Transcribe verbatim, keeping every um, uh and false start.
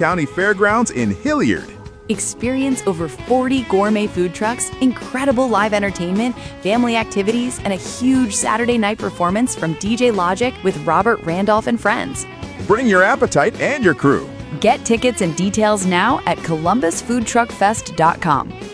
County Fairgrounds in Hilliard. Experience over forty gourmet food trucks, incredible live entertainment, family activities, and a huge Saturday night performance from D J Logic with Robert Randolph and friends. Bring your appetite and your crew. Get tickets and details now at columbus food truck fest dot com.